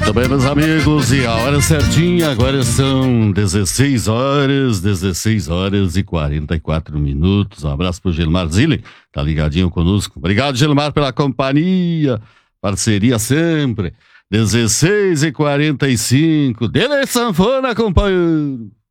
Muito bem, meus amigos, e a hora certinha, agora são 16 horas e 44 minutos. Um abraço pro Gilmar Zilli, tá ligadinho conosco. Obrigado, Gilmar, pela companhia, parceria sempre. 16 e 45, dele sanfona, companheiro.